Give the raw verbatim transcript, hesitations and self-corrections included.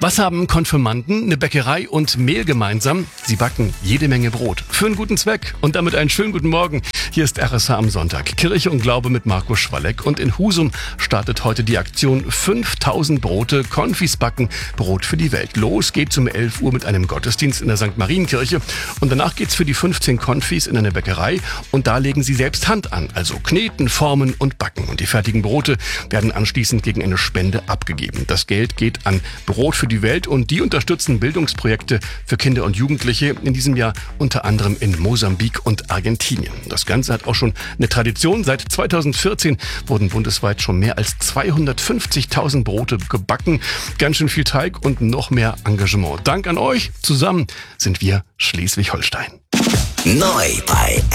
Was haben Konfirmanden, eine Bäckerei und Mehl gemeinsam? Sie backen jede Menge Brot. Für einen guten Zweck. Und damit einen schönen guten Morgen. Hier ist R S H am Sonntag. Kirche und Glaube mit Markus Schwalleck. Und in Husum startet heute die Aktion fünftausend Brote, Konfis backen, Brot für die Welt. Los geht's um elf Uhr mit einem Gottesdienst in der Sankt Marienkirche. Und danach geht's für die fünfzehn Konfis in eine Bäckerei. Und da legen sie selbst Hand an. Also kneten, formen und backen. Und die fertigen Brote werden anschließend gegen eine Spende abgegeben. Das Geld geht an Brot für die Welt und die unterstützen Bildungsprojekte für Kinder und Jugendliche, in diesem Jahr unter anderem in Mosambik und Argentinien. Das Ganze hat auch schon eine Tradition. Seit zweitausendvierzehn wurden bundesweit schon mehr als zweihundertfünfzigtausend Brote gebacken. Ganz schön viel Teig und noch mehr Engagement. Dank an euch. Zusammen sind wir Schleswig-Holstein. Neu bei